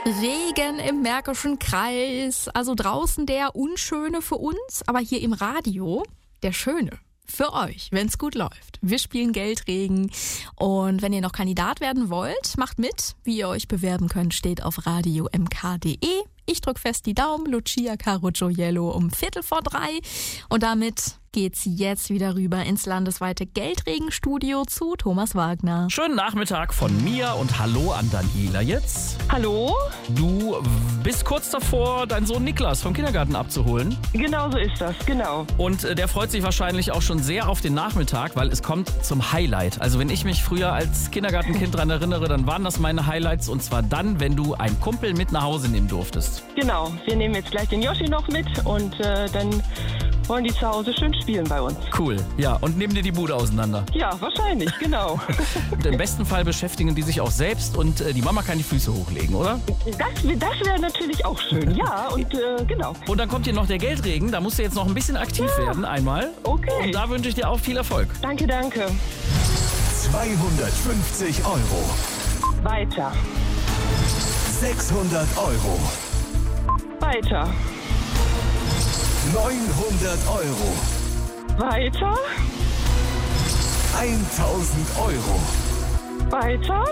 Regen im Märkischen Kreis. Also draußen der Unschöne für uns, aber hier im Radio der Schöne. Für euch, wenn es gut läuft. Wir spielen Geldregen und wenn ihr noch Kandidat werden wollt, macht mit. Wie ihr euch bewerben könnt, steht auf radiomk.de. Ich drück fest die Daumen. Lucia Caro Gioiello um 2:45 und damit geht's jetzt wieder rüber ins landesweite Geldregenstudio zu Thomas Wagner. Schönen Nachmittag von mir und hallo an Daniela jetzt. Hallo? Du bist kurz davor, deinen Sohn Niklas vom Kindergarten abzuholen. Genau so ist das, genau. Und der freut sich wahrscheinlich auch schon sehr auf den Nachmittag, weil es kommt zum Highlight. Also wenn ich mich früher als Kindergartenkind daran erinnere, dann waren das meine Highlights und zwar dann, wenn du einen Kumpel mit nach Hause nehmen durftest. Genau, wir nehmen jetzt gleich den Yoshi noch mit und dann wollen die zu Hause schön spielen bei uns. Cool, ja, und nehmen dir die Bude auseinander. Ja, wahrscheinlich, genau. Und im besten Fall beschäftigen die sich auch selbst und die Mama kann die Füße hochlegen, oder? Das wäre natürlich auch schön, ja, und genau. Und dann kommt hier noch der Geldregen, da musst du jetzt noch ein bisschen aktiv werden einmal. Okay. Und da wünsche ich dir auch viel Erfolg. Danke, danke. 250 €. Weiter, 600 €. weiter, 900 €. weiter, 1000 €. weiter,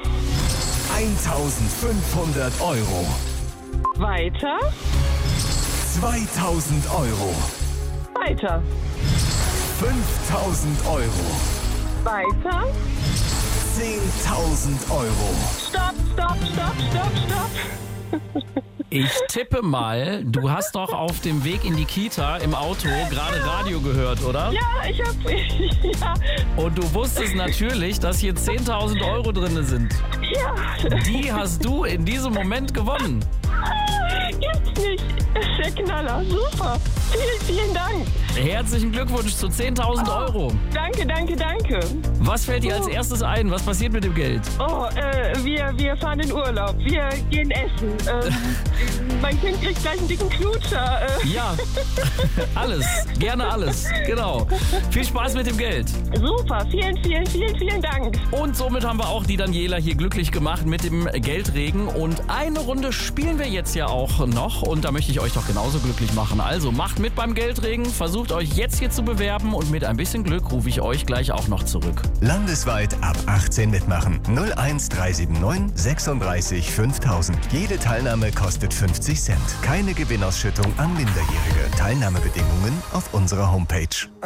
1500 €. weiter, 2000 €. weiter, 5000 €. weiter. 10.000 €. Stopp, stopp, stopp, stopp, stopp. Ich tippe mal, du hast doch auf dem Weg in die Kita im Auto gerade Radio gehört, oder? Ja, ja. Und du wusstest natürlich, dass hier 10.000 € drin sind. Ja, Die hast du in diesem Moment gewonnen. gibt's nicht. Das ist der Knaller. Super. Vielen, vielen Dank. Herzlichen Glückwunsch zu 10.000 €. Danke, danke, danke. Was fällt dir als erstes ein? Was passiert mit dem Geld? Oh, wir fahren in Urlaub. Wir gehen essen. Mein Kind kriegt gleich einen dicken Knutscher. Ja, alles. Gerne alles. Genau. Viel Spaß mit dem Geld. Super. Vielen, vielen, vielen, vielen Dank. Und somit haben wir auch die Daniela hier glücklich gemacht mit dem Geldregen. Und eine Runde spielen wir jetzt ja auch noch. Und da möchte ich euch doch genauso glücklich machen. Also macht mit beim Geldregen, versucht euch jetzt hier zu bewerben und mit ein bisschen Glück rufe ich euch gleich auch noch zurück. Landesweit ab 18 mitmachen. 01379 36 5000. Jede Teilnahme kostet 50 Cent. Keine Gewinnausschüttung an Minderjährige. Teilnahmebedingungen auf unserer Homepage.